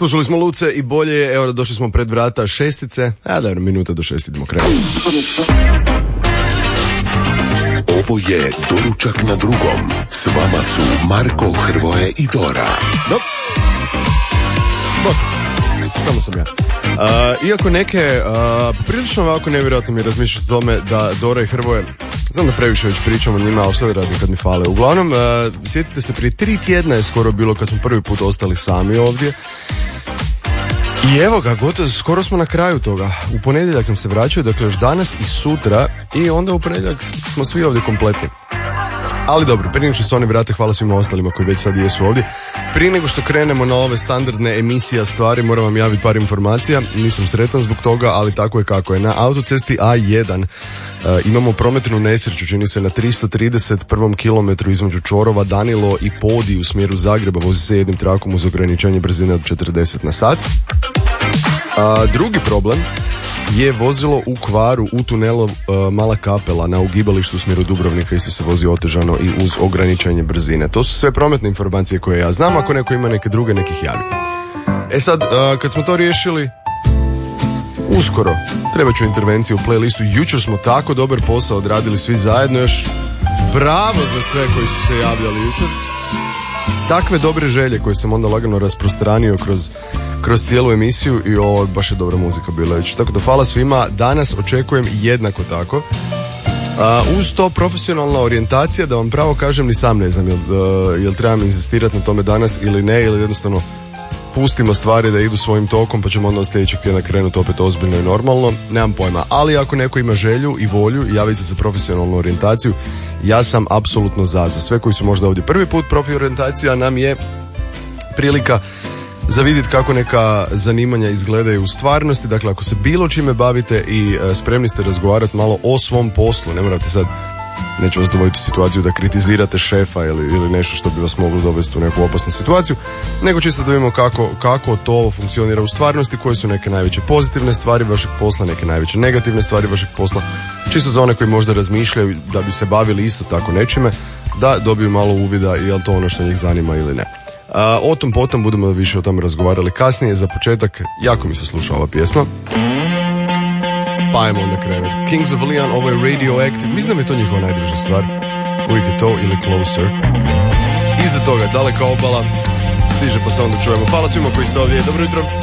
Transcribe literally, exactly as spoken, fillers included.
Slušali smo Luce i Bolje, evo došli smo pred vrata šestice, a da, minuta do šest idemo krenuti. Ovo je Doručak na drugom. S vama su Marko, Hrvoje i Dora. Dok. Dok. Samo sam ja. Uh, iako neke, uh, poprilično ovako nevjerojatno mi razmišljati o tome da Dora i Hrvoje, znam da previše već pričamo o njima, ali što da radim kad mi fale. Uglavnom, uh, sjetite se, prije tri tjedna je skoro bilo kad smo prvi put ostali sami ovdje. I evo ga, gotovo, skoro smo na kraju toga. U ponedjeljak nam se vraćaju, dakle još danas i sutra, i onda u ponedjeljak smo svi ovdje kompletni. Ali dobro, prije nego što se oni vrate, hvala svima ostalima koji već sad jesu ovdje. Prije nego što krenemo na ove standardne emisija stvari, moram vam javiti par informacija. Nisam sretan zbog toga, ali tako je kako je. Na autocesti A jedan uh, imamo prometnu nesreću, čini se na tristo trideset prvom kilometru između čvorova Danilo i Podi u smjeru Zagreba. Vozi se jednim trakom uz ograničenje brzine od četrdeset na sat. A, drugi problem je vozilo u kvaru u tunelu uh, Mala Kapela na ugibalištu u smjeru Dubrovnika, isto se vozi otežano i uz ograničenje brzine. To su sve prometne informacije koje ja znam, ako neko ima neke druge, nekih javi. E sad, uh, kad smo to riješili, uskoro treba ću intervenciju u playlistu. Jučer smo tako dobar posao odradili svi zajedno, još bravo za sve koji su se javljali jučer. Takve dobre želje koje sam onda lagano rasprostranio kroz kroz cijelu emisiju i ovo baš je dobra muzika bila već. Tako da hvala svima, danas očekujem jednako tako. A, uz to profesionalna orijentacija, da vam pravo kažem, ni sam ne znam jel, jel trebam insistirati na tome danas ili ne, ili jednostavno pustimo stvari da idu svojim tokom pa ćemo onda od sljedećeg tjedna krenuti opet ozbiljno i normalno, nemam pojma. Ali ako neko ima želju i volju javiti se za profesionalnu orijentaciju, ja sam apsolutno za. Za sve koji su možda ovdje prvi put, profi orijentacija nam je prilika za vidjeti kako neka zanimanja izgledaju u stvarnosti. Dakle, ako se bilo čime bavite i e, spremni ste razgovarati malo o svom poslu, ne morate sad, neću vas dovoditi u situaciju da kritizirate šefa ili, ili nešto što bi vas moglo dovesti u neku opasnu situaciju, nego čisto da vidimo kako, kako to funkcionira u stvarnosti, koje su neke najveće pozitivne stvari vašeg posla, neke najveće negativne stvari vašeg posla, čisto za one koji možda razmišljaju da bi se bavili isto tako nečime, da dobiju malo uvida i je li to ono što njih zanima ili ne. Uh, o tom potom budemo više o tome razgovarali kasnije. Za početak, jako mi se sluša ova pjesma, pa ajmo onda krenuti. Kings of Leon, ovo je Radioactive. Mislim da mi je to njihova najdraža stvar. Uvijek je to ili Closer. Iza toga Daleka obala stiže, pa se onda čujemo. Hvala svima koji ste ovdje, dobro jutro.